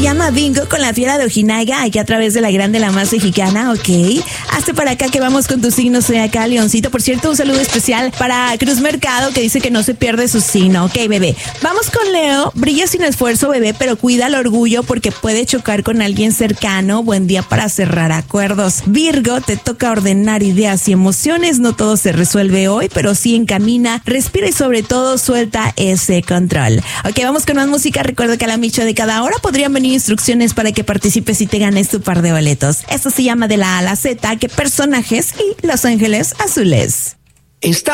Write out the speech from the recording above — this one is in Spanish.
llama Bingo con la Fiera de Ojinaga, aquí a través de la Grande La Más Mexicana, ok. Hazte para acá que vamos con tu signo zodiacal, Leoncito. Por cierto, un saludo especial para Cruz Mercado, que dice que no se pierde su signo. Ok, bebé. Vamos con Leo. Brilla sin esfuerzo, bebé, pero cuida el orgullo porque puede chocar con alguien cercano. Buen día para cerrar acuerdos. Virgo, te toca ordenar ideas y emociones. No todo se resuelve hoy, pero sí encamina, respira y sobre todo suelta ese control. Ok, vamos con más música. Recuerda que a la micha de cada hora podrían venir instrucciones para que participes y te ganes tu par de boletos. Esto se llama De la A a la Z, que personajes y Los Ángeles Azules. Está